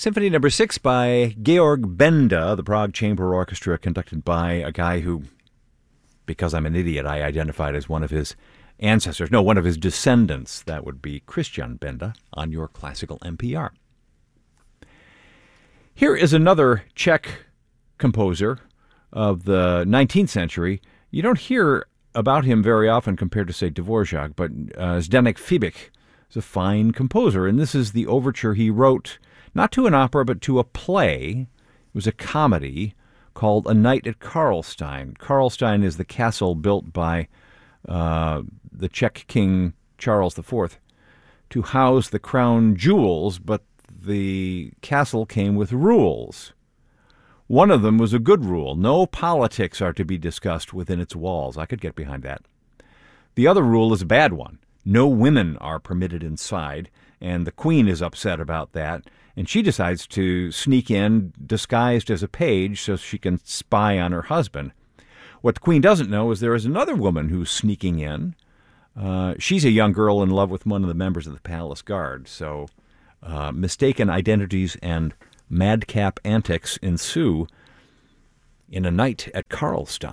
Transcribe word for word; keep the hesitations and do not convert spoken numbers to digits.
Symphony Number Six by Georg Benda, the Prague Chamber Orchestra, conducted by a guy who, because I'm an idiot, I identified as one of his ancestors. No, one of his descendants. That would be Christian Benda on your classical N P R. Here is another Czech composer of the nineteenth century. You don't hear about him very often compared to, say, Dvorak, but uh, Zdeněk Fibich is a fine composer, and this is the overture he wrote, not to an opera, but to a play. It was a comedy called A Night at Karlstein. Karlstein is the castle built by uh, the Czech king Charles the Fourth to house the crown jewels, but the castle came with rules. One of them was a good rule. No politics are to be discussed within its walls. I could get behind that. The other rule is a bad one. No women are permitted inside, and the queen is upset about that, and she decides to sneak in disguised as a page so she can spy on her husband. What the queen doesn't know is there is another woman who's sneaking in. Uh, she's a young girl in love with one of the members of the palace guard, so uh, mistaken identities and madcap antics ensue in A Night at Karlstein.